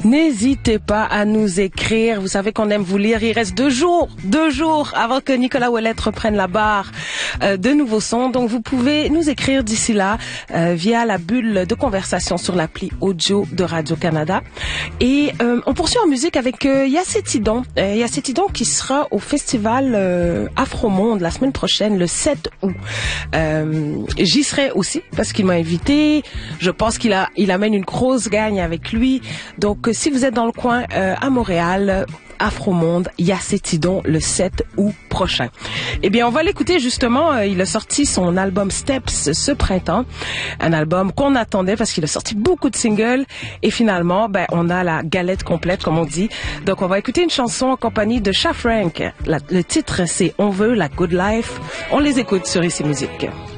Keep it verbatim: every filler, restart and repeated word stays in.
N'hésitez pas à nous écrire. Vous savez qu'on aime vous lire. Il reste deux jours, deux jours avant que Nicolas Ouellette reprenne la barre euh, de nouveaux sons. Donc, vous pouvez nous écrire d'ici là euh, via la bulle de conversation sur l'appli audio de Radio-Canada. Et euh, on poursuit en musique avec euh, Yacetidon. Euh, Yacetidon qui sera au festival euh, Afromonde la semaine prochaine, le sept août. Euh, j'y serai aussi parce qu'il m'a invité. Je pense qu'il a, il amène une grosse gagne avec lui. Donc, si vous êtes dans le coin euh, à Montréal, Afromonde, Yacetidon le sept août prochain. Eh bien, on va l'écouter justement. Euh, il a sorti son album Steps ce printemps. Un album qu'on attendait parce qu'il a sorti beaucoup de singles. Et finalement, ben, on a la galette complète, comme on dit. Donc, on va écouter une chanson en compagnie de Sha Frank. La, le titre, c'est On veut la good life. On les écoute sur Ici Musique.